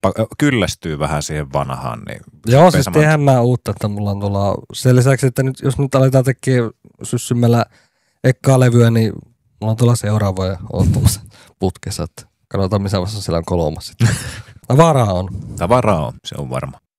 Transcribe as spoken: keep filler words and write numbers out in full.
kyllästyy vähän siihen vanhaan. Niin joo, siis tehdään mä uutta, että mulla on tuolla, sen lisäksi, että nyt, jos nyt aletaan tekemään syssymällä ekkaa levyä, niin mulla on tuolla seuraavoja ottamassa putkessa, että katsotaan missä vaiheessa siellä on kolmas sitten. Tavaraa on. Tavaraa on, se on varma.